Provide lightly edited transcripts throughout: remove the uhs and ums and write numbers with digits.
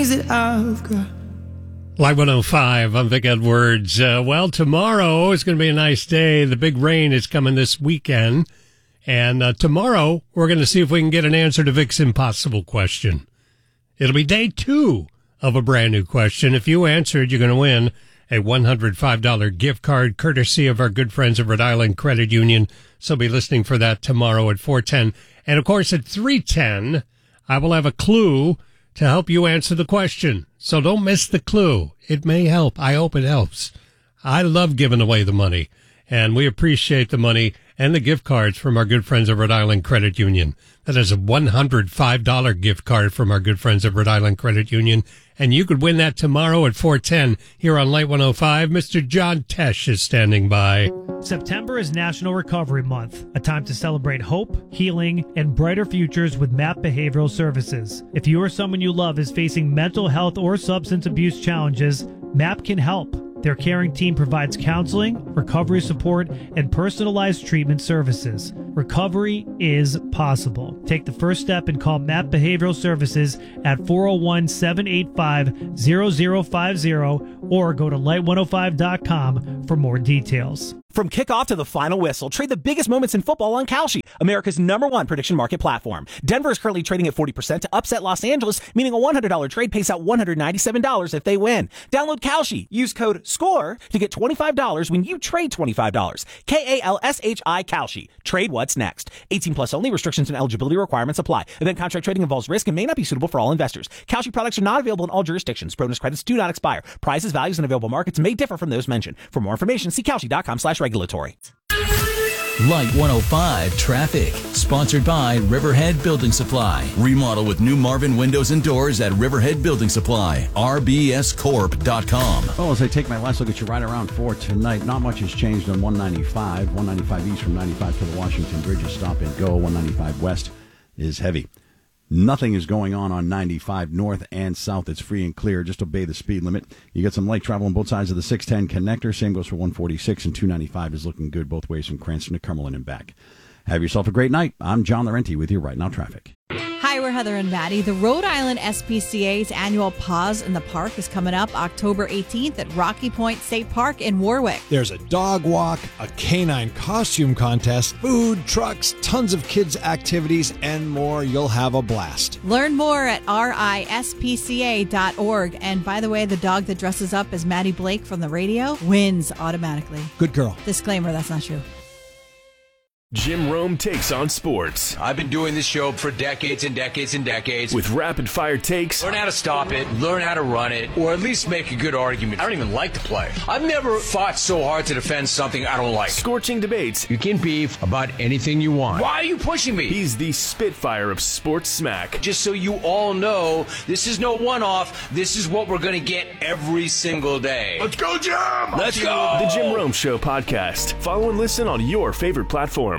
Live 105, I'm Vic Edwards. Well, tomorrow is going to be a nice day. The big rain is coming this weekend. And tomorrow, we're going to see if we can get an answer to Vic's impossible question. It'll be day 2 of a brand new question. If you answer it, you're going to win a $105 gift card courtesy of our good friends at Rhode Island Credit Union. So be listening for that tomorrow at 4:10. And, of course, at 3:10, I will have a clue to help you answer the question. So don't miss the clue. It may help. I hope it helps. I love giving away the money, and we appreciate the money and the gift cards from our good friends at Rhode Island Credit Union. That is a $105 gift card from our good friends at Rhode Island Credit Union, and you could win that tomorrow at 4:10 here on Light 105. Mr. John Tesh is standing by. September is National Recovery Month, a time to celebrate hope, healing, and brighter futures with MAP Behavioral Services. If you or someone you love is facing mental health or substance abuse challenges, MAP can help. Their caring team provides counseling, recovery support, and personalized treatment services. Recovery is possible. Take the first step and call MAP Behavioral Services at 401-785-0050 or go to light105.com for more details. From kickoff to the final whistle, trade the biggest moments in football on Kalshi, America's #1 prediction market platform. Denver is currently trading at 40% to upset Los Angeles, meaning a $100 trade pays out $197 if they win. Download Kalshi. Use code SCORE to get $25 when you trade $25. KALSHI Kalshi. Trade what's next. 18 plus only. Restrictions and eligibility requirements apply. Event contract trading involves risk and may not be suitable for all investors. Kalshi products are not available in all jurisdictions. Bonus credits do not expire. Prices, values, and available markets may differ from those mentioned. For more information, see Kalshi.com/regulatory. Light 105 Traffic, sponsored by Riverhead Building Supply. Remodel with new Marvin windows and doors at Riverhead Building Supply. RBScorp.com. Well, as I take my last look at you right around 4 tonight, not much has changed on 195. 195 east from 95 to the Washington Bridge is stop and go. 195 west is heavy. Nothing is going on 95 north and south. It's free and clear. Just obey the speed limit. You get some light travel on both sides of the 610 connector. Same goes for 146, and 295 is looking good both ways from Cranston to Cumberland and back. Have yourself a great night. I'm John Laurenti with you right now traffic. Hi, we're Heather and Maddie. The Rhode Island SPCA's annual Paws in the Park is coming up October 18th at Rocky Point State Park in Warwick. There's a dog walk, a canine costume contest, food, trucks, tons of kids' activities, and more. You'll have a blast. Learn more at rispca.org. And by the way, the dog that dresses up as Maddie Blake from the radio wins automatically. Good girl. Disclaimer, that's not true. Jim Rome takes on sports. I've been doing this show for decades and decades and decades. With rapid-fire takes. Learn how to stop it, learn how to run it, or at least make a good argument. I don't even like to play. I've never fought so hard to defend something I don't like. Scorching debates. You can beef about anything you want. Why are you pushing me? He's the Spitfire of sports smack. Just so you all know, this is no one-off. This is what we're going to get every single day. Let's go, Jim! Let's go! The Jim Rome Show podcast. Follow and listen on your favorite platform.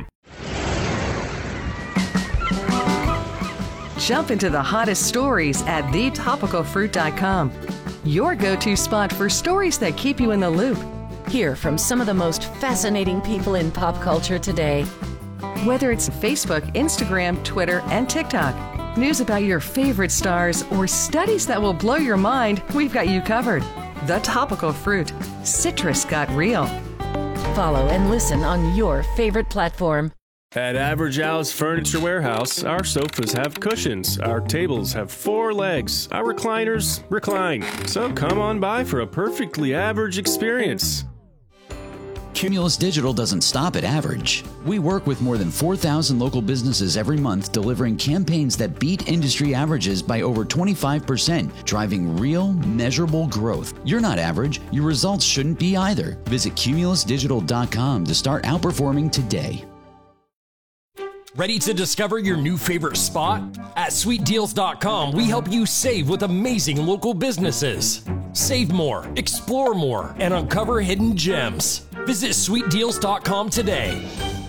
Jump into the hottest stories at thetopicalfruit.com. Your go-to spot for stories that keep you in the loop. Hear from some of the most fascinating people in pop culture today. Whether it's Facebook, Instagram, Twitter, and TikTok, news about your favorite stars, or studies that will blow your mind, we've got you covered. The Topical Fruit. Citrus got real. Follow and listen on your favorite platform. At Average Al's Furniture Warehouse, our sofas have cushions, our tables have 4 legs, our recliners recline. So come on by for a perfectly average experience. Cumulus Digital doesn't stop at average. We work with more than 4,000 local businesses every month, delivering campaigns that beat industry averages by over 25%, driving real, measurable growth. You're not average. Your results shouldn't be either. Visit cumulusdigital.com to start outperforming today. Ready to discover your new favorite spot? At SweetDeals.com, we help you save with amazing local businesses. Save more, explore more, and uncover hidden gems. Visit SweetDeals.com today.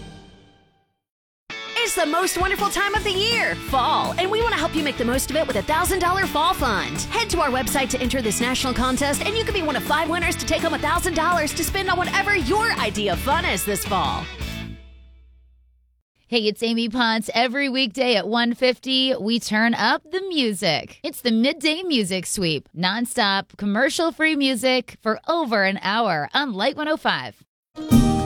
It's the most wonderful time of the year, fall, and we want to help you make the most of it with a $1,000 fall fund. Head to our website to enter this national contest, and you could be one of 5 winners to take home $1,000 to spend on whatever your idea of fun is this fall. Hey, it's Amy Ponce. Every weekday at 1:50, we turn up the music. It's the Midday Music Sweep. Nonstop, commercial-free music for over an hour on Light 105.